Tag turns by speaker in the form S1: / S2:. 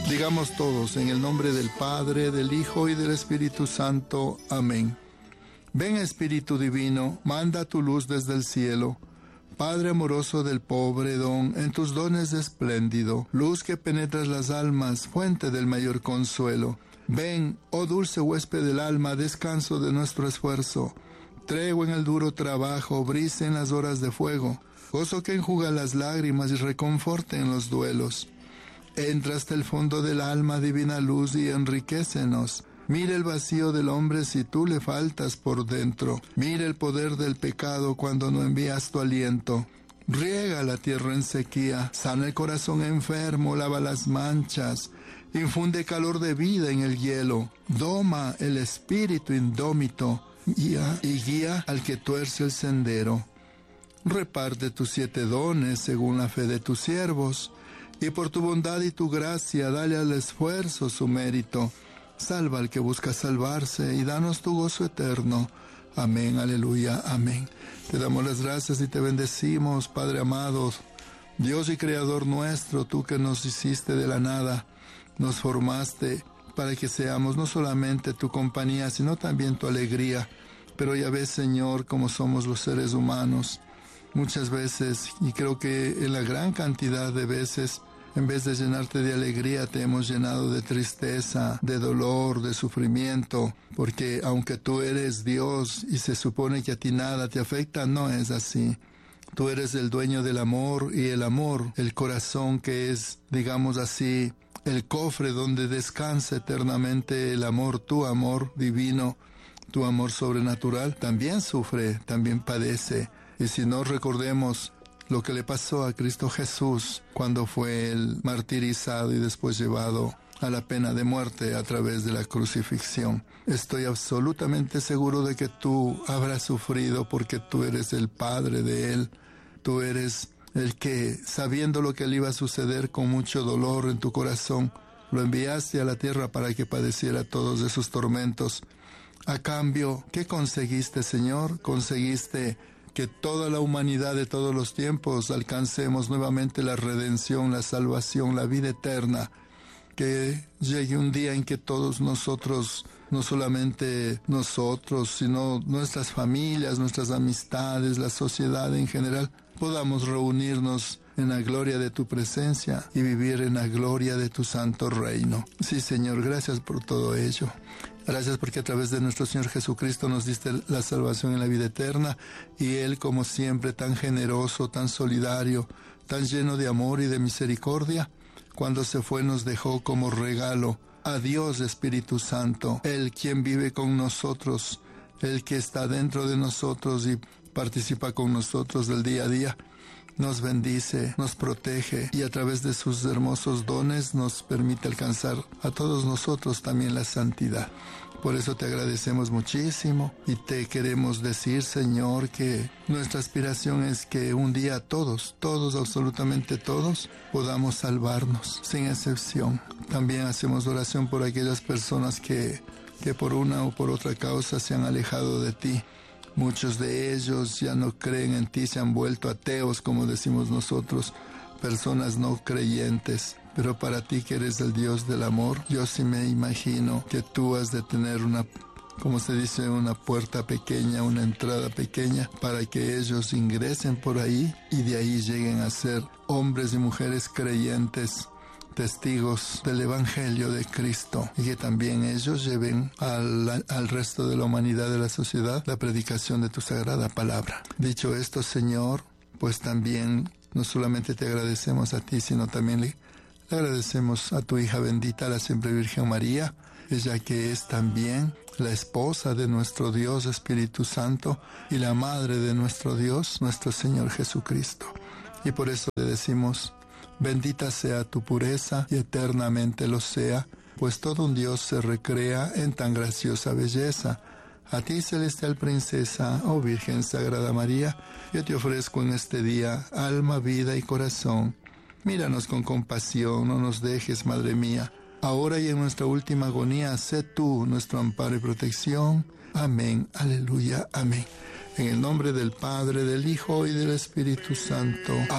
S1: Digamos todos, en el nombre del Padre, del Hijo y del Espíritu Santo. Amén. Ven, Espíritu Divino, manda tu luz desde el cielo. Padre amoroso del pobre don, en tus dones espléndido, luz que penetras las almas, fuente del mayor consuelo. Ven, oh dulce huésped del alma, descanso de nuestro esfuerzo. Tregua en el duro trabajo, brisa en las horas de fuego, gozo que enjuga las lágrimas y reconforte en los duelos. Entra hasta el fondo del alma, divina luz, y enriquécenos. Mira el vacío del hombre si tú le faltas por dentro. Mira el poder del pecado cuando no envías tu aliento. Riega la tierra en sequía, sana el corazón enfermo, lava las manchas, infunde calor de vida en el hielo, doma el espíritu indómito, guía al que tuerce el sendero. Reparte tus 7 dones según la fe de tus siervos, y por tu bondad y tu gracia dale al esfuerzo su mérito. Salva al que busca salvarse y danos tu gozo eterno. Amén, aleluya, amén. Te damos las gracias y te bendecimos, Padre amado, Dios y Creador nuestro, tú que nos hiciste de la nada, nos formaste para que seamos no solamente tu compañía, sino también tu alegría. Pero ya ves, Señor, cómo somos los seres humanos. Muchas veces, y creo que en la gran cantidad de veces, en vez de llenarte de alegría, te hemos llenado de tristeza, de dolor, de sufrimiento, porque aunque tú eres Dios y se supone que a ti nada te afecta, no es así. Tú eres el dueño del amor, y el amor, el corazón que es, digamos así, el cofre donde descansa eternamente el amor, tu amor divino, tu amor sobrenatural, también sufre, también padece. Y si no, recordemos lo que le pasó a Cristo Jesús cuando fue él martirizado y después llevado a la pena de muerte a través de la crucifixión. Estoy absolutamente seguro de que tú habrás sufrido porque tú eres el Padre de él. Tú eres el que, sabiendo lo que le iba a suceder con mucho dolor en tu corazón, lo enviaste a la tierra para que padeciera todos esos tormentos. A cambio, ¿qué conseguiste, Señor? Conseguiste que toda la humanidad de todos los tiempos alcancemos nuevamente la redención, la salvación, la vida eterna. Que llegue un día en que todos nosotros, no solamente nosotros, sino nuestras familias, nuestras amistades, la sociedad en general, podamos reunirnos en la gloria de tu presencia y vivir en la gloria de tu santo reino. Sí, Señor, gracias por todo ello. Gracias porque a través de nuestro Señor Jesucristo nos diste la salvación en la vida eterna, y Él, como siempre, tan generoso, tan solidario, tan lleno de amor y de misericordia, cuando se fue nos dejó como regalo a Dios Espíritu Santo, Él quien vive con nosotros, el que está dentro de nosotros y participa con nosotros del día a día. Nos bendice, nos protege, y a través de sus hermosos dones nos permite alcanzar a todos nosotros también la santidad. Por eso te agradecemos muchísimo y te queremos decir, Señor, que nuestra aspiración es que un día todos, absolutamente todos, podamos salvarnos, sin excepción. También hacemos oración por aquellas personas que por una o por otra causa se han alejado de ti. Muchos de ellos ya no creen en ti, se han vuelto ateos, como decimos nosotros, personas no creyentes. Pero para ti, que eres el Dios del amor, yo sí me imagino que tú has de tener como se dice, una puerta pequeña, una entrada pequeña, para que ellos ingresen por ahí y de ahí lleguen a ser hombres y mujeres creyentes, testigos del Evangelio de Cristo, y que también ellos lleven al resto de la humanidad, de la sociedad, la predicación de tu sagrada palabra. Dicho esto, Señor, pues también no solamente te agradecemos a ti, sino también le agradecemos a tu hija bendita, la siempre Virgen María, ella que es también la esposa de nuestro Dios Espíritu Santo y la madre de nuestro Dios, nuestro Señor Jesucristo. Y por eso le decimos: bendita sea tu pureza y eternamente lo sea, pues todo un Dios se recrea en tan graciosa belleza. A ti, celestial princesa, oh Virgen Sagrada María, yo te ofrezco en este día alma, vida y corazón. Míranos con compasión, no nos dejes, Madre mía. Ahora y en nuestra última agonía, sé tú nuestro amparo y protección. Amén, aleluya, amén. En el nombre del Padre, del Hijo y del Espíritu Santo.